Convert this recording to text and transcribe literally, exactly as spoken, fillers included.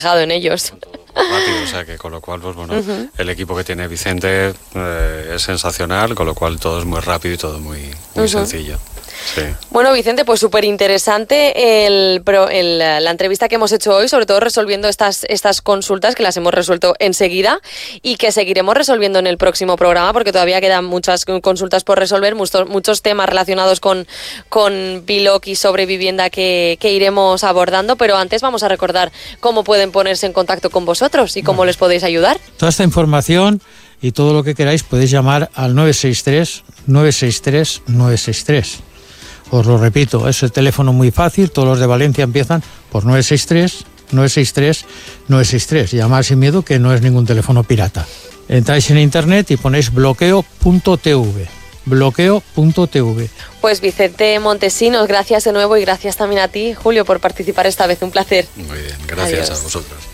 en ellos. Rápido, o sea que con lo cual, pues bueno, uh-huh. el equipo que tiene Vicente eh, es sensacional, con lo cual todo es muy rápido y todo muy, muy uh-huh. sencillo. Sí. Bueno, Vicente, pues súper interesante el, el, la entrevista que hemos hecho hoy, sobre todo resolviendo estas, estas consultas que las hemos resuelto enseguida y que seguiremos resolviendo en el próximo programa porque todavía quedan muchas consultas por resolver, muchos, muchos temas relacionados con, con B L O C y sobre vivienda que, que iremos abordando, pero antes vamos a recordar cómo pueden ponerse en contacto con vosotros y cómo bueno. les podéis ayudar. Toda esta información y todo lo que queráis podéis llamar al nueve seis tres, nueve seis tres, nueve seis tres. Os lo repito, es el teléfono muy fácil, todos los de Valencia empiezan por nueve seis tres, nueve seis tres, nueve seis tres. Llamad sin miedo que no es ningún teléfono pirata. Entráis en internet y ponéis bloqueo punto t v. bloqueo punto t v. Pues Vicente Montesinos, gracias de nuevo y gracias también a ti, Julio, por participar esta vez. Un placer. Muy bien, gracias. Adiós. A vosotros.